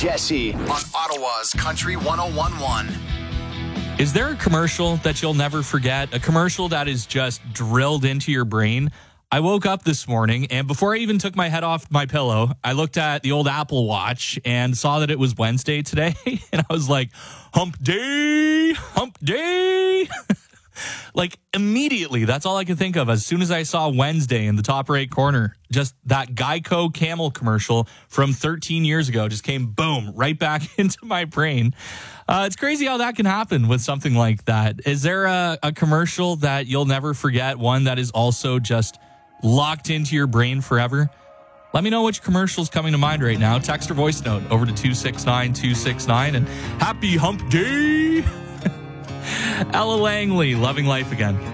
Jesse on Ottawa's Country 101.1. Is there a commercial that you'll never forget? A commercial that is just drilled into your brain? I woke up this morning, and before I even took my head off my pillow, I looked at the old Apple Watch and saw that it was Wednesday today. And I was like, hump day, hump day. Like immediately, that's all I could think of as soon as I saw Wednesday in the top right corner. Just that Geico Camel commercial from 13 years ago just came boom right back into my brain. It's crazy how that can happen with something like that. Is there a commercial that you'll never forget? One that is also just locked into your brain forever? Let me know which commercial's coming to mind right now. Text or voice note over to 269-269 and happy hump day. Ella Langley, Loving Life Again.